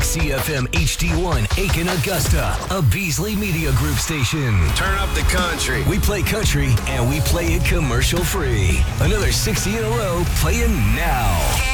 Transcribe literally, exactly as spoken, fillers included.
C F M H D one, Aiken, Augusta, a Beasley Media Group station. Turn up the country. We play country and we play it commercial free. Another sixty in a row playing now.